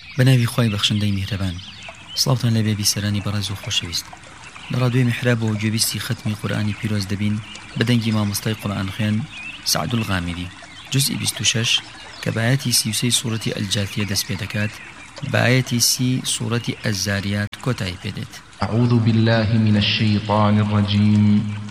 بناوی خوای بەخشندەی میهرەبان سڵاوتان لەبێ بیسەرانی بەڕێز و خۆشەویست لە ڕادیۆی میحراب و گوێبیستی ختمی قورئانی پیرۆز دەبین بەدەنگی مامۆستای قورئان خوێن سعد الغامدی جزئی 26 کە بایەتی 33 سوورەتی ئەلجاثیە دەست پێ دەکات بایەتی 30 سوورەتی ئەزاریات کۆتایی پێدێت. أعوذ بالله من الشيطان الرجيم